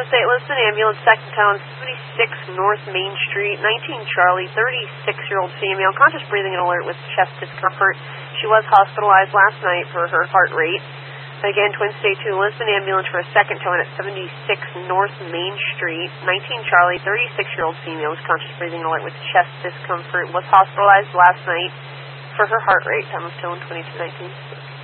St. Lisbon ambulance, second town, 76 North Main Street, 19 Charlie, 36-year-old female, conscious breathing and alert with chest discomfort. She was hospitalized last night for her heart rate. Again, Twin State 2 Lisbon ambulance for a second town at 76 North Main Street, 19 Charlie, 36-year-old female, was conscious breathing and alert with chest discomfort, was hospitalized last night for her heart rate. Time of still in 2219.